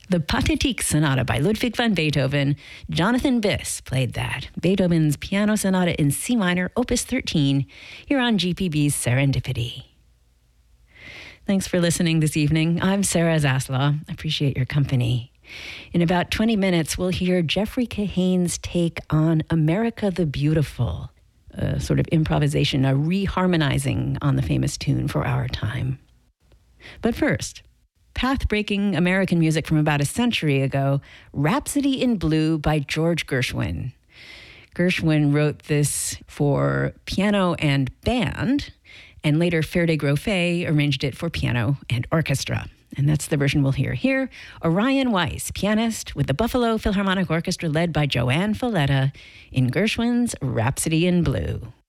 The Pathetique Sonata by Ludwig van Beethoven. Jonathan Biss played that. Beethoven's Piano Sonata in C minor, Opus 13, here on GPB's Serendipity. Thanks for listening this evening. I'm Sarah Zaslaw. I appreciate your company. In about 20 minutes, we'll hear Jeffrey Kahane's take on America the Beautiful, a sort of improvisation, a reharmonizing on the famous tune For Our Time. But first, path-breaking American music from about a century ago, Rhapsody in Blue by George Gershwin. Gershwin wrote this for piano and band, and later Ferde Groffet arranged it for piano and orchestra. And that's the version we'll hear here. Orion Weiss, pianist with the Buffalo Philharmonic Orchestra led by Joanne Falletta in Gershwin's Rhapsody in Blue.